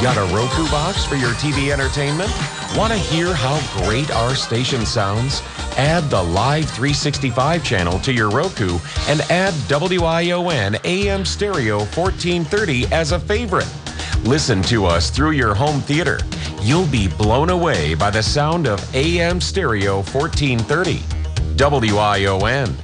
Got a Roku box for your TV entertainment? Want to hear how great our station sounds? Add the Live 365 channel to your Roku and add WION AM Stereo 1430 as a favorite. Listen to us through your home theater. You'll be blown away by the sound of AM Stereo 1430. WION,